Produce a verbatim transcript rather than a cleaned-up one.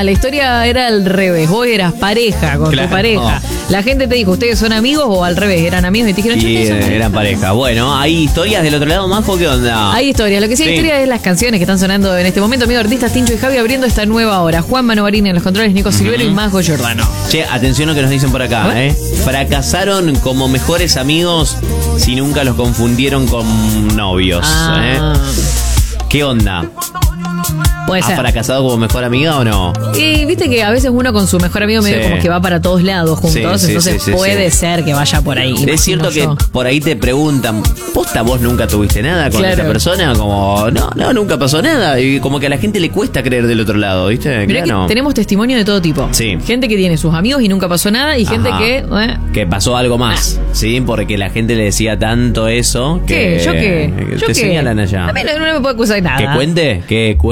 la historia era al revés. Vos eras pareja con Claro. tu pareja. La gente te dijo, ¿ustedes son amigos o al revés? ¿Eran amigos y te dijeron, Y "Ustedes son eh, eran pareja. Bueno, ¿hay historias del otro lado, Majo? ¿Qué onda? Hay historias. Lo que sí hay Sí. historia es las canciones que están sonando en este momento. Amigo artistas Tincho y Javi abriendo esta nueva hora. Juan Manovarini en los controles, Nico Silvero y Majo Giordano. Che, atención a lo que nos dicen por acá, A ver. ¿eh? Fracasaron como mejores amigos si nunca los confundieron con novios, ¿eh? Ah, ¿Qué onda? puede ¿Ha ser. fracasado como mejor amiga o no? Y viste que a veces uno con su mejor amigo medio Sí. como que va para todos lados juntos, Sí, sí, entonces sí, sí, puede sí. ser que vaya por ahí. Es imagino cierto que yo. por ahí te preguntan, ¿posta vos nunca tuviste nada con Claro. esta persona? Como, no, no, nunca pasó nada. Y como que a la gente le cuesta creer del otro lado, ¿viste? Mirá Claro. que tenemos testimonio de todo tipo. Sí. Gente que tiene sus amigos y nunca pasó nada y gente Ajá. que... eh, Que pasó algo más, ¿sí? Porque la gente le decía tanto eso que... ¿Qué? ¿Yo qué? que ¿Yo te qué? señalan allá. A mí no, no me puede acusar de nada. ¿Que cuente? ¿Que cuente?